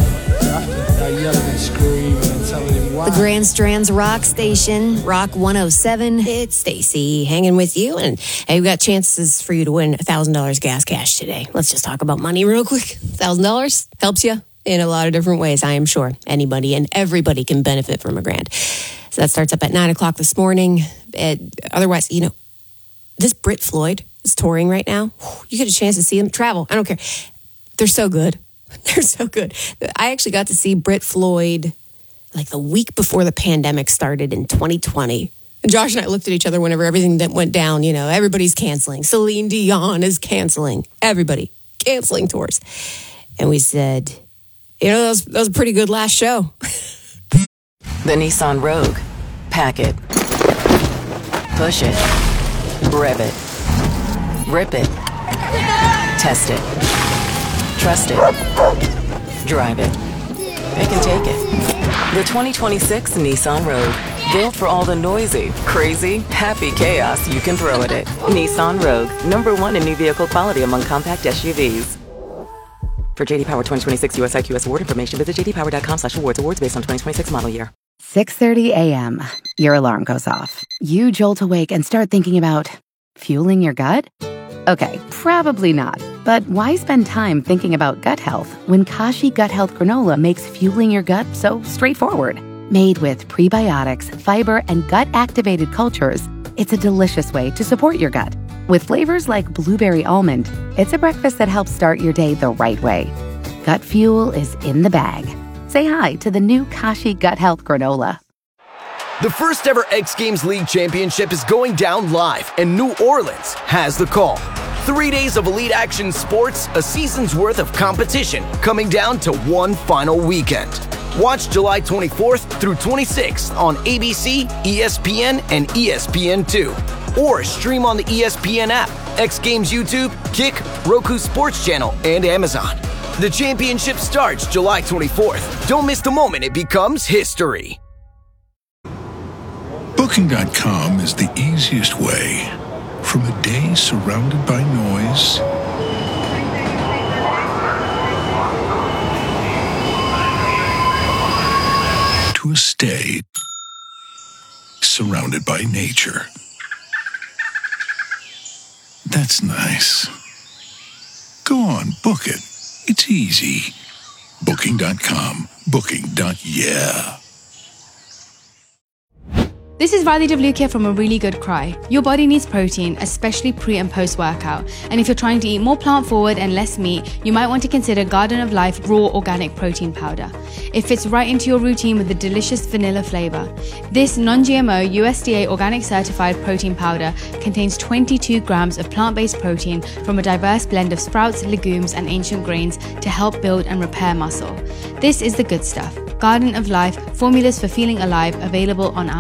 yelling and screaming and telling him why. The Grand Strand's Rock Station, Rock 107. It's Stacy hanging with you. And hey, we've got chances for you to win $1,000 gas cash today. Let's just talk about money real quick. $1,000 helps you in a lot of different ways, I am sure. Anybody and everybody can benefit from a grand. So that starts up at 9 o'clock this morning. Otherwise, this Brit Floyd is touring right now. You get a chance to see them travel. I don't care. They're so good. They're so good. I actually got to see Brit Floyd like the week before the pandemic started in 2020. And Josh and I looked at each other whenever everything that went down. Everybody's canceling. Celine Dion is canceling. Everybody canceling tours. And we said, that was a pretty good last show. The Nissan Rogue. Pack it. Push it. Rev it. Rip it. Test it. Trust it. Drive it. It can take it. The 2026 Nissan Rogue. Built for all the noisy, crazy, happy chaos you can throw at it. Nissan Rogue. #1 in new vehicle quality among compact SUVs. For JD Power 2026 US IQS award information, visit jdpower.com/awards. Awards based on 2026 model year. 6:30 a.m. Your alarm goes off. You jolt awake and start thinking about fueling your gut? Okay, probably not. But why spend time thinking about gut health when Kashi Gut Health Granola makes fueling your gut so straightforward? Made with prebiotics, fiber, and gut-activated cultures, it's a delicious way to support your gut. With flavors like blueberry almond, it's a breakfast that helps start your day the right way. Gut fuel is in the bag. Say hi to the new Kashi Gut Health Granola. The first ever X Games League Championship is going down live, and New Orleans has the call. 3 days of elite action sports, a season's worth of competition, coming down to one final weekend. Watch July 24th through 26th on ABC, ESPN, and ESPN2. Or stream on the ESPN app, X Games YouTube, Kick, Roku Sports Channel, and Amazon. The championship starts July 24th. Don't miss the moment it becomes history. Booking.com is the easiest way from a day surrounded by noise to a stay surrounded by nature. That's nice. Go on, book it. It's easy. Booking.com. Booking.yeah. This is Riley DeVlukia from A Really Good Cry. Your body needs protein, especially pre and post workout. And if you're trying to eat more plant forward and less meat, you might want to consider Garden of Life Raw Organic Protein Powder. It fits right into your routine with a delicious vanilla flavor. This non-GMO USDA organic certified protein powder contains 22 grams of plant-based protein from a diverse blend of sprouts, legumes, and ancient grains to help build and repair muscle. This is the good stuff. Garden of Life, formulas for feeling alive, available on Amazon.